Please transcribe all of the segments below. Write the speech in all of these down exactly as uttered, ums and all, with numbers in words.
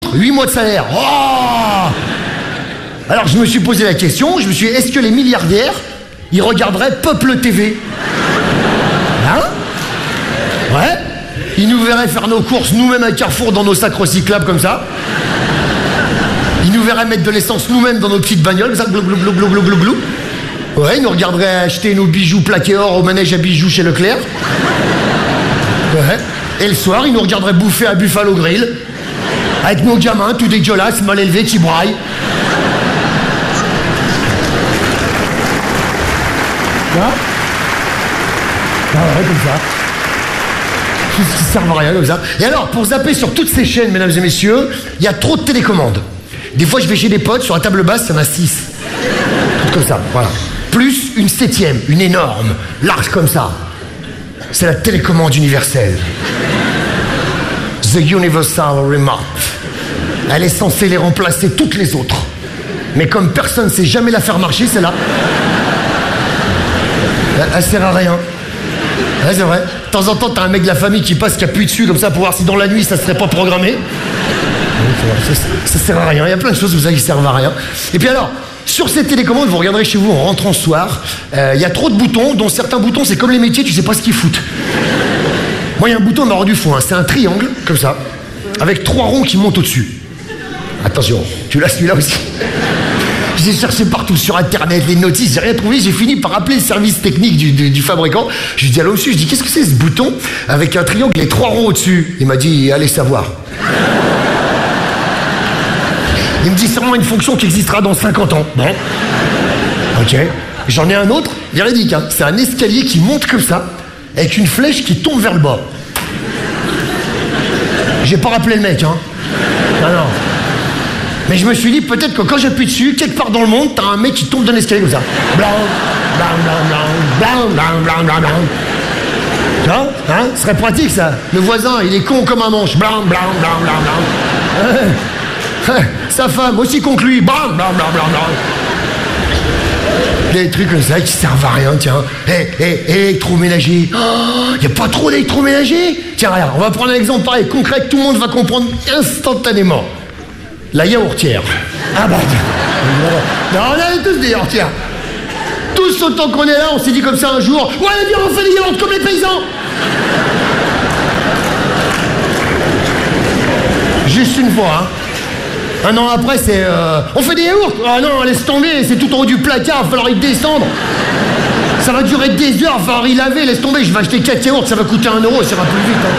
huit mois de salaire. Oh. Alors je me suis posé la question, je me suis dit, est-ce que les milliardaires, ils regarderaient Peuple T V? Hein? Ouais. Ils nous verraient faire nos courses nous-mêmes à Carrefour dans nos sacs recyclables comme ça. Ils nous verraient mettre de l'essence nous-mêmes dans nos petites bagnoles, comme ça, glou glou glou glou glou glou glou. Ouais, ils nous regarderaient acheter nos bijoux plaqués or au manège à bijoux chez Leclerc. Ouais. Et le soir, ils nous regarderaient bouffer à Buffalo Grill. Avec nos gamins, tout dégueulasses, mal élevés, qui braillent. Hein? Ah ouais, comme ça. Qui servent à rien comme ça. Et alors, pour zapper sur toutes ces chaînes, mesdames et messieurs, il y a trop de télécommandes. Des fois, je vais chez des potes, sur la table basse, il y en a six. Tout comme ça, voilà. Plus une septième, une énorme, large comme ça. C'est la télécommande universelle. The Universal Remote. Elle est censée les remplacer toutes les autres. Mais comme personne ne sait jamais la faire marcher, celle-là, elle, elle sert à rien. Ouais, c'est vrai. De temps en temps, t'as un mec de la famille qui passe, qui appuie dessus comme ça pour voir si dans la nuit ça serait pas programmé. Ça, ça, ça sert à rien. Il y a plein de choses, vous savez, qui servent à rien. Et puis alors, sur ces télécommandes, vous regarderez chez vous en rentrant ce soir, euh, il y a trop de boutons, dont certains boutons, c'est comme les métiers, tu sais pas ce qu'ils foutent. Moi, il y a un bouton, il m'a rendu fou, hein. C'est un triangle, comme ça, avec trois ronds qui montent au-dessus. Attention, tu l'as celui-là aussi. J'ai cherché partout sur internet, les notices, j'ai rien trouvé, j'ai fini par appeler le service technique du, du, du fabricant. Je lui dis allô monsieur, je dis qu'est-ce que c'est ce bouton avec un triangle et trois ronds au-dessus? Il m'a dit allez savoir. Il me dit c'est vraiment une fonction qui existera dans cinquante ans. Bon. Ok. J'en ai un autre, véridique, hein. C'est un escalier qui monte comme ça, avec une flèche qui tombe vers le bas. J'ai pas rappelé le mec, hein. Non, non. Mais je me suis dit, peut-être que quand j'appuie dessus, quelque part dans le monde, t'as un mec qui tombe d'un escalier comme ça. Blanc, blanc, blanc, blanc, blanc, blanc, blanc, blanc. Tu vois, hein, ce serait pratique, ça. Le voisin, il est con comme un manche. Blanc, blanc, blanc, blanc, blanc. Euh, sa femme, aussi con que lui. Blanc, blanc, blanc, blanc, blanc. Des trucs comme ça qui servent à rien, tiens. Hé, hé, électroménager. Oh, y a pas trop d'électroménager. Tiens, regarde, on va prendre un exemple pareil, concret, que tout le monde va comprendre instantanément. La yaourtière. Ah bah... Non, on a tous des yaourtières. Tous autant qu'on est là, on s'est dit comme ça un jour, ouais, viens, on fait des yaourts comme les paysans. Juste une fois, hein. Un an après, c'est... Euh, on fait des yaourts. Ah non, laisse tomber, c'est tout en haut du placard, il va falloir y descendre. Ça va durer des heures, il va falloir y laver, laisse tomber, je vais acheter quatre yaourts, ça va coûter un euro, ça va plus vite.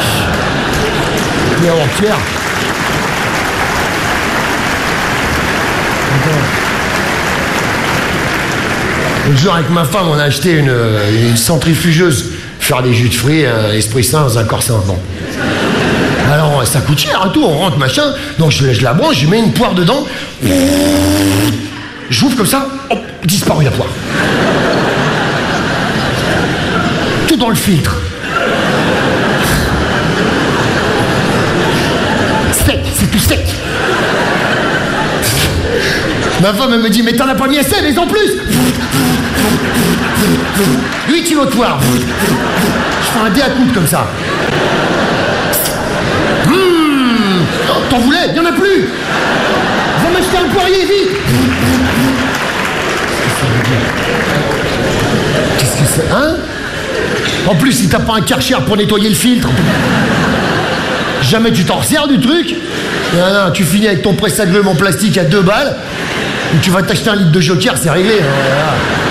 Hein. Yaourtière. Un jour, avec ma femme, on a acheté une, une centrifugeuse. Faire des jus de fruits, un Esprit Saint dans un corset. Bon. Alors, ça coûte cher, hein, tout, on rentre, machin. Donc, je, je la branche, je mets une poire dedans. J'ouvre comme ça, hop, disparu la poire. Tout dans le filtre. Sec, c'est tout sec. Ma femme, elle me dit, mais t'en as pas mis assez, mais en plus. huit kilos de poire. Je fais un dé à coude comme ça. Mmh. Oh, t'en voulais? Il n'y en a plus. Va m'acheter un poirier, vite. Qu'est-ce que c'est, hein? En plus, si t'as pas un Karcher pour nettoyer le filtre, jamais tu t'en resserres du truc. Non, non, tu finis avec ton presse-à-glume en plastique à deux balles, ou tu vas t'acheter un litre de Joker, c'est réglé. Hein, voilà.